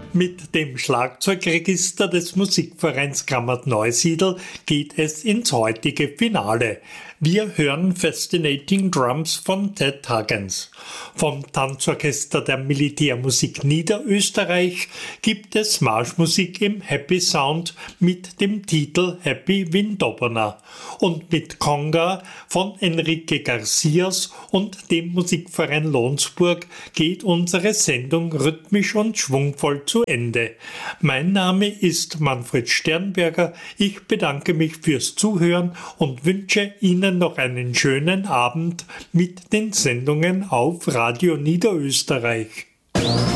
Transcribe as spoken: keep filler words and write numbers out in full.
Mit dem Schlagzeugregister des Musikvereins Grammat-Neusiedl geht es ins heutige Finale. Wir hören Fascinating Drums von Ted Huggins. Vom Tanzorchester der Militärmusik Niederösterreich gibt es Marschmusik im Happy Sound mit dem Titel Happy Windobona. Und mit Conga von Enrique Garcias und dem Musikverein Lohnsburg geht unsere Sendung rhythmisch und schwungvoll zu Ende. Mein Name ist Manfred Sternberger. Ich bedanke mich fürs Zuhören und wünsche Ihnen noch einen schönen Abend mit den Sendungen auf Radio Niederösterreich.